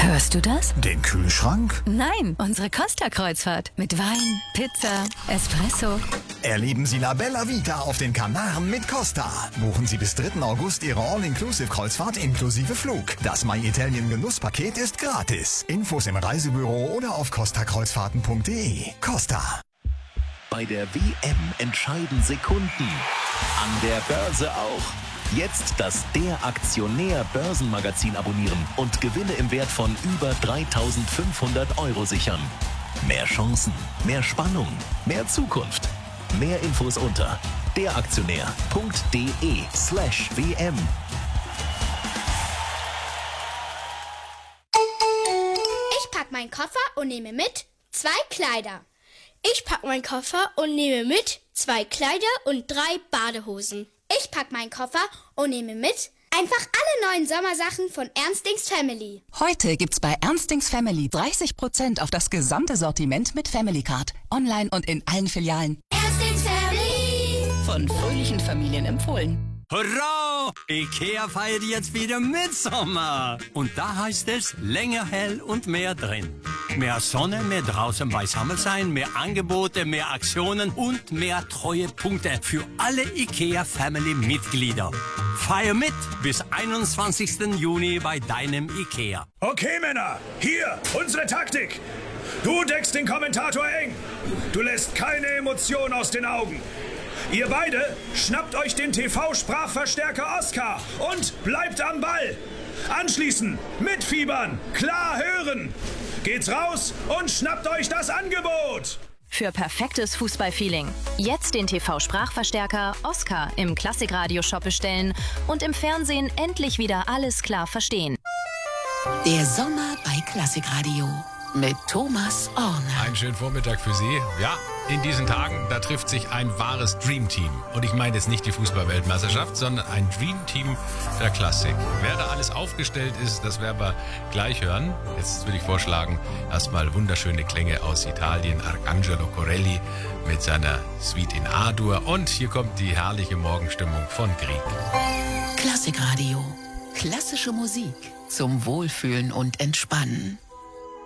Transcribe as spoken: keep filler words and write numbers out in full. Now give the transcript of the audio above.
Hörst du das? Den Kühlschrank? Nein, unsere Costa-Kreuzfahrt. Mit Wein, Pizza, Espresso. Erleben Sie La Bella Vita auf den Kanaren mit Costa. Buchen Sie bis dritten August Ihre All-Inclusive-Kreuzfahrt inklusive Flug. Das My Italien Genusspaket ist gratis. Infos im Reisebüro oder auf costa kreuzfahrten punkt de. Costa. Bei der W M entscheiden Sekunden. An der Börse auch. Jetzt das Der Aktionär Börsenmagazin abonnieren und Gewinne im Wert von über dreitausendfünfhundert Euro sichern. Mehr Chancen, mehr Spannung, mehr Zukunft. Mehr Infos unter deraktionär.de slash WM. Ich pack meinen Koffer und nehme mit zwei Kleider. Ich pack meinen Koffer und nehme mit zwei Kleider und drei Badehosen. Ich pack meinen Koffer und nehme mit einfach alle neuen Sommersachen von Ernstings Family. Heute gibt's bei Ernstings Family dreißig Prozent auf das gesamte Sortiment mit Family Card. Online und in allen Filialen. Ernstings Family. Von fröhlichen Familien empfohlen. Hurra! IKEA feiert jetzt wieder Mitsommer. Und da heißt es länger hell und mehr drin. Mehr Sonne, mehr draußen beisammen sein, mehr Angebote, mehr Aktionen und mehr Treuepunkte für alle IKEA-Family-Mitglieder. Feier mit bis einundzwanzigsten Juni bei deinem IKEA. Okay, Männer, hier unsere Taktik. Du deckst den Kommentator eng. Du lässt keine Emotion aus den Augen. Ihr beide schnappt euch den T V-Sprachverstärker Oscar und bleibt am Ball. Anschließend mitfiebern, klar hören. Geht's raus und schnappt euch das Angebot. Für perfektes Fußballfeeling. Jetzt den T V-Sprachverstärker Oscar im Klassikradio-Shop bestellen und im Fernsehen endlich wieder alles klar verstehen. Der Sommer bei Klassikradio mit Thomas Orner. Einen schönen Vormittag für Sie. Ja, in diesen Tagen, da trifft sich ein wahres Dreamteam. Und ich meine jetzt nicht die Fußball-Weltmeisterschaft, sondern ein Dreamteam der Klassik. Wer da alles aufgestellt ist, das werden wir gleich hören. Jetzt würde ich vorschlagen, erstmal wunderschöne Klänge aus Italien. Arcangelo Corelli mit seiner Suite in A-Dur. Und hier kommt die herrliche Morgenstimmung von Grieg. Klassikradio. Klassische Musik zum Wohlfühlen und Entspannen.